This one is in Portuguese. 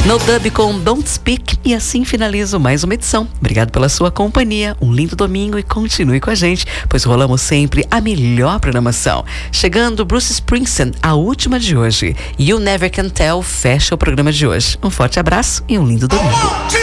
No Dub com Don't Speak, e assim finalizo mais uma edição. Obrigado pela sua companhia, um lindo domingo e continue com a gente, pois rolamos sempre a melhor programação. Chegando Bruce Springsteen, a última de hoje. You Never Can Tell fecha o programa de hoje. Um forte abraço e um lindo domingo.